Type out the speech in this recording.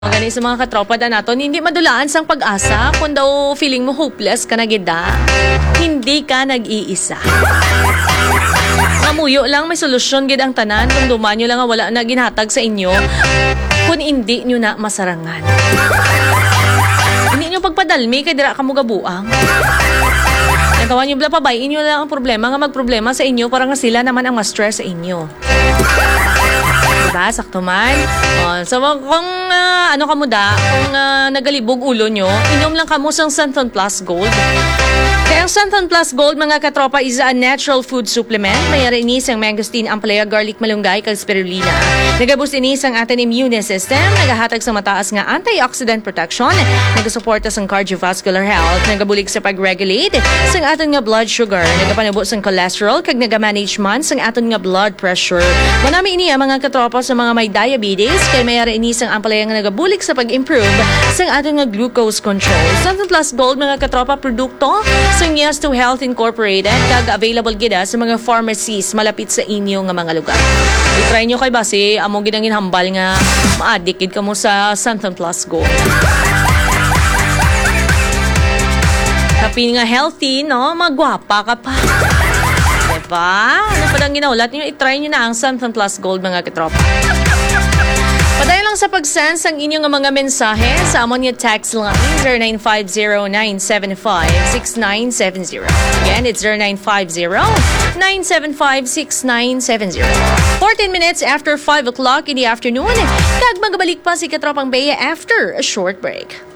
Gani sa mga katropa na naton, hindi madulaan sang pag-asa kung daw feeling mo hopeless ka na gida. Hindi ka nag-iisa. Ngamuyo lang may solusyon gid ang tanan kung duman nyo lang wala na ginhatag sa inyo kung hindi nyo na masarangan. Hindi nyo pagpadalmi kay dira ka mo gabuang. Nagawa nyo bla pabayin nyo lang ang problema nga magproblema sa inyo para nga sila naman ang ma-stress sa inyo. Diba? Sakto man. So, kung ano ka mo da, kung nagalibog ulo nyo, inom lang ka mo sang Santon Plus Gold. Kaya ang Santon Plus Gold, mga katropa, is a natural food supplement. Mayroon inis ang mangosteen, ampalaya, garlic, malunggay, kag spirulina. Nagaboost inis ang ating immune system. Nagahatag sa mataas nga antioxidant protection. Nagasuporta sa cardiovascular health. Nagabulig sa pag-regulate sa ating nga blood sugar. Nagapanabot sa cholesterol, kag nagamanage man sa ating nga blood pressure. Manami ini ang mga katropa sa mga may diabetes. Kaya mayroon inis ang ampalaya nga nagabulig sa pag-improve sa ating nga glucose control. Santon Plus Gold, mga katropa, produkto sa Yes to Health Incorporated, kag available gida sa mga pharmacies malapit sa inyo nga mga lugar. I-try nyo kay base, amo ginangin hambal nga maadikid ka mo sa Santon Plus Gold. Tapi nga healthy, no? Magwapa ka pa. Diba? Ano pa lang ginaulat nyo? I-try nyo na ang Santon Plus Gold, mga katropa. Padayon lang sa pag-send ang inyong mga mensahe sa amon yung text line 0950-975-6970. Again, it's 0950-975-6970. 14 minutes after 5 o'clock in the afternoon, kag magabalik pa si Katropang Bea after a short break.